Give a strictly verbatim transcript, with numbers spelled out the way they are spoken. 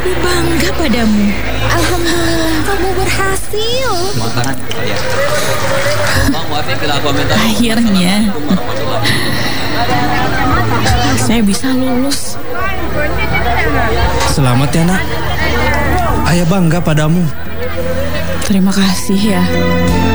Ibu bangga padamu. Alhamdulillah kamu berhasil. Mohon tangan kalian. Mohon maaf ya bila aku minta. Akhirnya saya bisa lulus. Selamat ya nak. Ayah bangga padamu. Terima kasih ya.